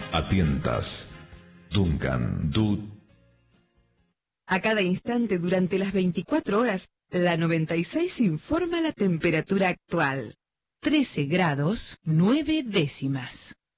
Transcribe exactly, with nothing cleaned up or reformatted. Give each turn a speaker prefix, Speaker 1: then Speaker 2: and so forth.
Speaker 1: A tientas. Duncan, Du.
Speaker 2: A cada instante durante las veinticuatro horas, la noventa y seis informa la temperatura actual. trece grados, nueve décimas.